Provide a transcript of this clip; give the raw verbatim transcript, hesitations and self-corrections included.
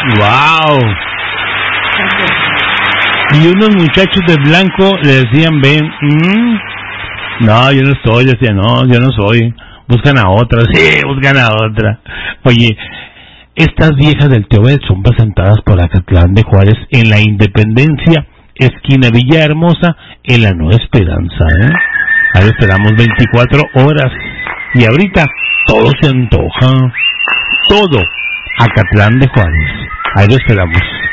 ¡Wow! Y unos muchachos de blanco le decían, ven, ¿Mm? no, yo no estoy, decía, no, yo no soy, buscan a otra, sí, buscan a otra. Oye, estas viejas del Teovet son presentadas por Acatlán de Juárez en la Independencia, esquina Villahermosa, en la Nueva Esperanza, ¿eh? Ahí esperamos veinticuatro horas, y ahorita todo se antoja, todo, Acatlán de Juárez, ahí lo esperamos.